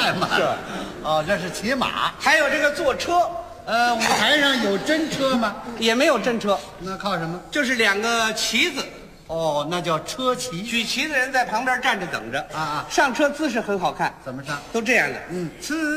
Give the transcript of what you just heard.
赛嘛。 是。 哦，这是骑马。 还有这个坐车， 舞台上有真车吗？ 也没有真车， 那靠什么？ 就是2个旗子， 哦，那叫车骑。 举旗的人在旁边站着等着。 啊啊， 上车姿势很好看， 怎么上？ 都这样的。 此